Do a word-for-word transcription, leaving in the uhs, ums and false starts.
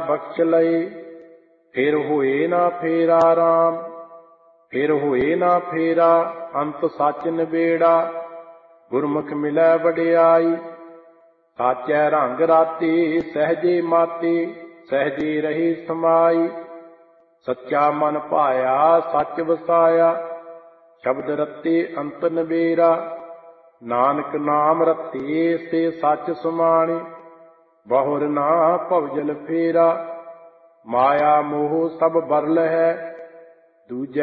ਬਖਸ਼ ਲਏ। ਫਿਰ ਹੋਏ ਨਾ ਫੇਰਾ ਰਾਮ, ਫਿਰ ਹੋਏ ਨਾ ਫੇਰਾ, ਅੰਤ ਸੱਚ ਨਿਬੇੜਾ। ਗੁਰਮੁਖ ਮਿਲੈ ਵਡਿਆਈ, ਸਾਚੈ ਰੰਗ ਰਾਤੀ। ਸਹਿਜੇ ਮਾਤੀ, ਸਹਿਜੇ ਰਹੀ ਸਮਾਈ। ਸੱਚਾ ਮਨ ਭਾਇਆ, ਸੱਚ ਵਸਾਇਆ। ਸ਼ਬਦ ਰਤੇ ਅੰਤ ਨਬੇਰਾ। ਨਾਨਕ ਨਾਮ ਰਤੇ, ਸੇ ਸੱਚ ਸਮਾਣੇ। ਬਹੁਰ ਨਾ ਭਵਜਲ ਫੇਰਾ। ਮਾਇਆ ਮੋਹ ਸਭ ਬਰਲ ਹੈ, ਦੂਜੈ